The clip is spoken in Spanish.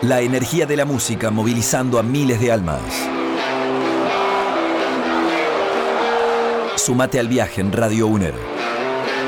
La energía de la música movilizando a miles de almas. Súmate al viaje en Radio UNER.